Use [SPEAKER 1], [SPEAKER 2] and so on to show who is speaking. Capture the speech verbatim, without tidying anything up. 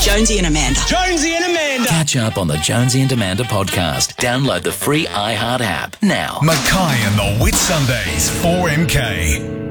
[SPEAKER 1] Jonesy and Amanda.
[SPEAKER 2] Jonesy and Amanda.
[SPEAKER 3] Catch up on the Jonesy and Amanda podcast. Download the free iHeart app now.
[SPEAKER 4] Mackay and the Whitsundays, four M K.